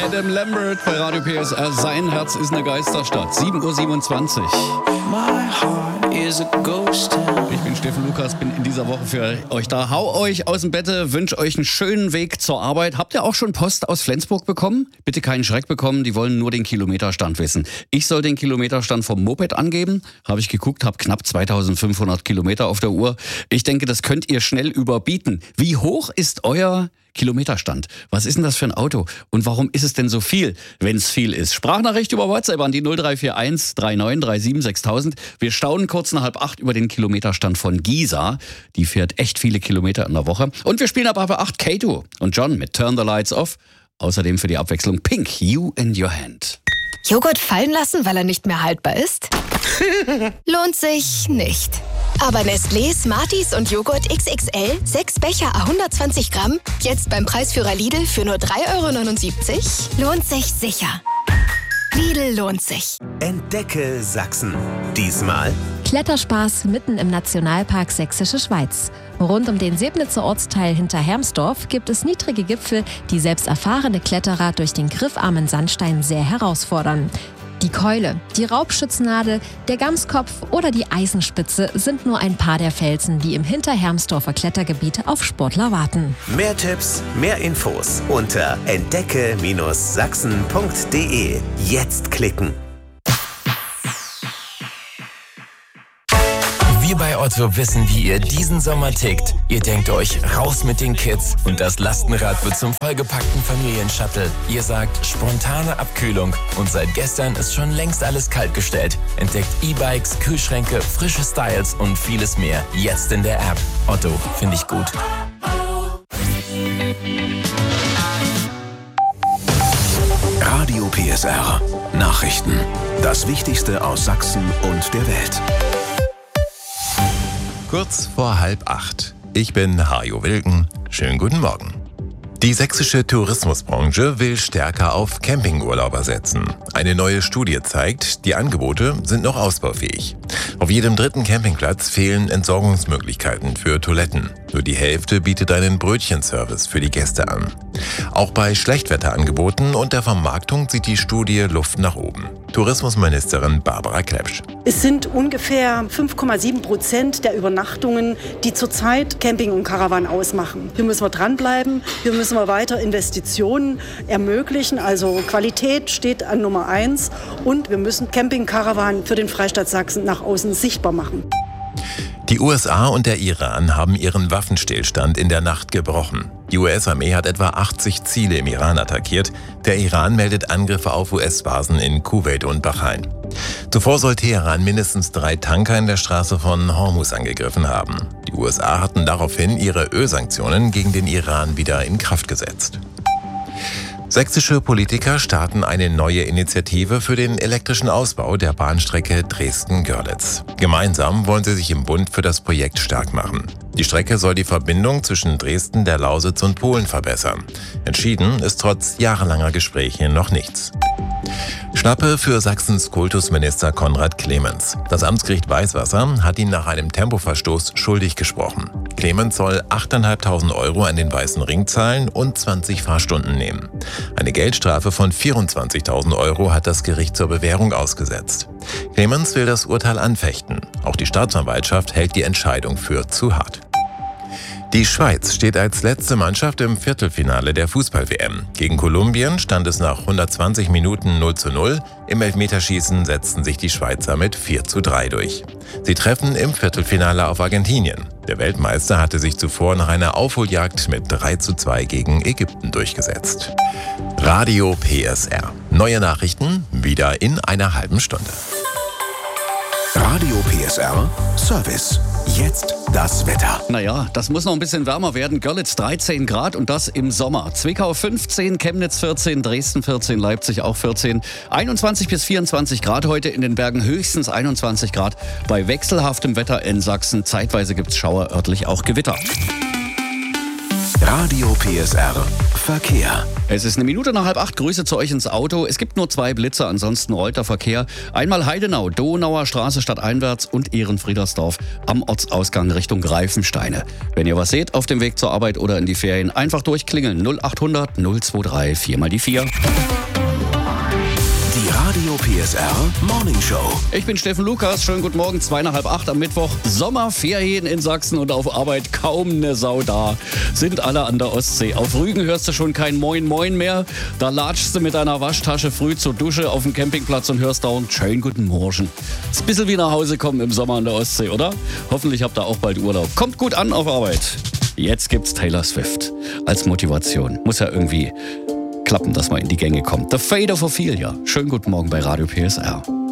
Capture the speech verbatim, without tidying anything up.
Adam Lambert bei Radio P S R. Sein Herz ist eine Geisterstadt. sieben Uhr siebenundzwanzig. My heart is a ghost town. Ich bin Steffen Lukas, bin in dieser Woche für euch da. Hau euch aus dem Bette, wünsche euch einen schönen Weg zur Arbeit. Habt ihr auch schon Post aus Flensburg bekommen? Bitte keinen Schreck bekommen, die wollen nur den Kilometerstand wissen. Ich soll den Kilometerstand vom Moped angeben. Habe ich geguckt, habe knapp zweitausendfünfhundert Kilometer auf der Uhr. Ich denke, das könnt ihr schnell überbieten. Wie hoch ist euer Kilometerstand? Was ist denn das für ein Auto? Und warum ist es denn so viel, wenn es viel ist? Sprachnachricht über WhatsApp an die null drei vier eins drei neun drei sieben sechstausend. Wir staunen kurz nach halb acht über den Kilometerstand von Gisa. Die fährt echt viele Kilometer in der Woche. Und wir spielen ab halb acht Kato und John mit Turn the Lights Off. Außerdem für die Abwechslung Pink, You in Your Hand. Joghurt fallen lassen, weil er nicht mehr haltbar ist? Lohnt sich nicht. Aber Nestlé, Smarties und Joghurt X X L, sechs Becher à hundertzwanzig Gramm, jetzt beim Preisführer Lidl für nur drei Euro neunundsiebzig, lohnt sich sicher. Lidl lohnt sich. Entdecke Sachsen. Diesmal Kletterspaß mitten im Nationalpark Sächsische Schweiz. Rund um den Sebnitzer Ortsteil hinter Hermsdorf gibt es niedrige Gipfel, die selbst erfahrene Kletterer durch den griffarmen Sandstein sehr herausfordern. Die Keule, die Raubschützennadel, der Gamskopf oder die Eisenspitze sind nur ein paar der Felsen, die im Hinterhermsdorfer Klettergebiet auf Sportler warten. mehr Tipps, mehr Infos unter entdecke Sachsen punkt de. Jetzt klicken. Wir bei Otto wissen, wie ihr diesen Sommer tickt. Ihr denkt euch, raus mit den Kids und das Lastenrad wird zum vollgepackten Familienshuttle. Ihr sagt, spontane Abkühlung und seit gestern ist schon längst alles kaltgestellt. Entdeckt E-Bikes, Kühlschränke, frische Styles und vieles mehr. Jetzt in der App. Otto, finde ich gut. Radio P S R. Nachrichten. Das Wichtigste aus Sachsen und der Welt. Kurz vor halb acht. Ich bin Hajo Wilken. Schönen guten Morgen. Die sächsische Tourismusbranche will stärker auf Campingurlauber setzen. Eine neue Studie zeigt, die Angebote sind noch ausbaufähig. Auf jedem dritten Campingplatz fehlen Entsorgungsmöglichkeiten für Toiletten. Nur die Hälfte bietet einen Brötchenservice für die Gäste an. Auch bei Schlechtwetterangeboten und der Vermarktung sieht die Studie Luft nach oben. Tourismusministerin Barbara Klepsch. Es sind ungefähr fünf Komma sieben Prozent der Übernachtungen, die zurzeit Camping und Caravan ausmachen. Hier müssen wir dranbleiben, hier müssen wir weiter Investitionen ermöglichen. Also Qualität steht an Nummer eins und wir müssen Camping Caravan für den Freistaat Sachsen nach außen sichtbar machen. Die U S A und der Iran haben ihren Waffenstillstand in der Nacht gebrochen. Die U S-Armee hat etwa achtzig Ziele im Iran attackiert. Der Iran meldet Angriffe auf U S-Basen in Kuwait und Bahrain. Zuvor soll Teheran mindestens drei Tanker in der Straße von Hormuz angegriffen haben. Die U S A hatten daraufhin ihre Ölsanktionen gegen den Iran wieder in Kraft gesetzt. Sächsische Politiker starten eine neue Initiative für den elektrischen Ausbau der Bahnstrecke Dresden-Görlitz. Gemeinsam wollen sie sich im Bund für das Projekt stark machen. Die Strecke soll die Verbindung zwischen Dresden, der Lausitz und Polen verbessern. Entschieden ist trotz jahrelanger Gespräche noch nichts. Schnappe für Sachsens Kultusminister Konrad Clemens. Das Amtsgericht Weißwasser hat ihn nach einem Tempoverstoß schuldig gesprochen. Clemens soll achttausendfünfhundert Euro an den Weißen Ring zahlen und zwanzig Fahrstunden nehmen. Eine Geldstrafe von vierundzwanzigtausend Euro hat das Gericht zur Bewährung ausgesetzt. Clemens will das Urteil anfechten. Auch die Staatsanwaltschaft hält die Entscheidung für zu hart. Die Schweiz steht als letzte Mannschaft im Viertelfinale der Fußball-W M. Gegen Kolumbien stand es nach hundertzwanzig Minuten null zu null. Im Elfmeterschießen setzten sich die Schweizer mit vier zu drei durch. Sie treffen im Viertelfinale auf Argentinien. Der Weltmeister hatte sich zuvor nach einer Aufholjagd mit drei zu zwei gegen Ägypten durchgesetzt. Radio P S R. Neue Nachrichten wieder in einer halben Stunde. Radio P S R Service. Jetzt das Wetter. Naja, das muss noch ein bisschen wärmer werden. Görlitz dreizehn Grad und das im Sommer. Zwickau fünfzehn, Chemnitz vierzehn, Dresden vierzehn, Leipzig auch vierzehn. einundzwanzig bis vierundzwanzig Grad heute, in den Bergen höchstens einundzwanzig Grad. Bei wechselhaftem Wetter in Sachsen. Zeitweise gibt es Schauer, örtlich auch Gewitter. Radio P S R Verkehr. Es ist eine Minute nach halb acht. Grüße zu euch ins Auto. Es gibt nur zwei Blitze, ansonsten rollt der Verkehr. Einmal Heidenau, Donauer Straße stadteinwärts und Ehrenfriedersdorf am Ortsausgang Richtung Greifensteine. Wenn ihr was seht auf dem Weg zur Arbeit oder in die Ferien, einfach durchklingeln. null acht hundert null zwei drei vier mal die vier. Die Radio P S R Morning Show. Ich bin Steffen Lukas. Schönen guten Morgen. Zwei nach halb acht am Mittwoch. Sommerferien in Sachsen und auf Arbeit kaum eine Sau da. Sind alle an der Ostsee. Auf Rügen hörst du schon kein Moin Moin mehr. Da latschst du mit deiner Waschtasche früh zur Dusche auf dem Campingplatz und hörst dauernd schönen guten Morgen. Ist ein bisschen wie nach Hause kommen im Sommer an der Ostsee, oder? Hoffentlich habt ihr auch bald Urlaub. Kommt gut an auf Arbeit. Jetzt gibt's Taylor Swift als Motivation. Muss ja irgendwie klappen, dass man in die Gänge kommt. The Fate of Ophelia. Schönen guten Morgen bei Radio P S R.